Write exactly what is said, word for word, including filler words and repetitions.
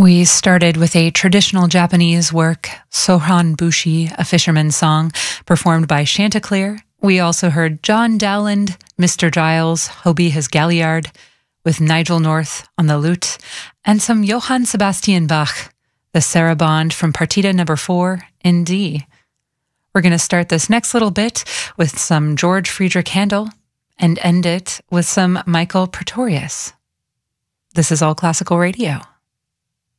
We started with a traditional Japanese work, Sohan Bushi, a fisherman's song, performed by Chanticleer. We also heard John Dowland, Mister Giles, Hobie his Galliard, with Nigel North on the lute, and some Johann Sebastian Bach, the Sarabande from Partita number four in D. We're going to start this next little bit with some George Friedrich Handel and end it with some Michael Pretorius. This is All Classical Radio.